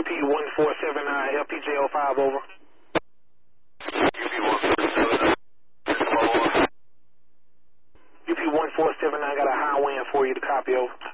UP1479, LPJ05, over. UP1479 got a high wind for you to copy, over.